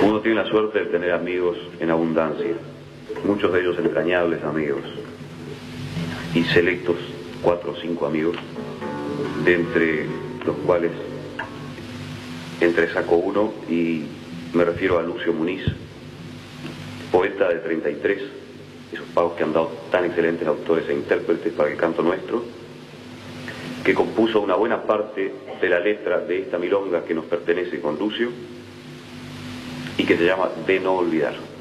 Uno tiene la suerte de tener amigos en abundancia, muchos de ellos entrañables amigos, y selectos 4 o 5 amigos, de entre los cuales saco uno, y me refiero a Lucio Muniz, poeta de 33, esos pagos que han dado tan excelentes autores e intérpretes para el canto nuestro, que compuso una buena parte de la letra de esta milonga que nos pertenece con Lucio y que se llama De no olvidar.